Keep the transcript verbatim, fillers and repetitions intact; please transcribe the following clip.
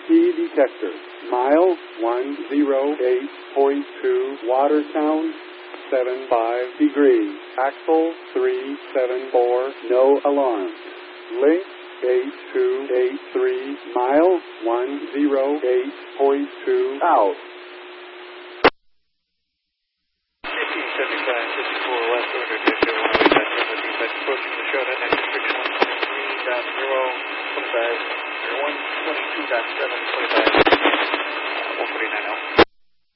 Key detector. Mile one oh eight point two. Water sound seven five degrees. Axle three seven four. No alarm. Link eight two eight three. Mile one oh eight point two. Out. fifteen seventy-five, fifty-four west order, J J one oh eight, that's number defect approaching the short end, restriction one twenty-three point zero, twenty-five, or one twenty-two point seven, twenty-five, one forty-nine out.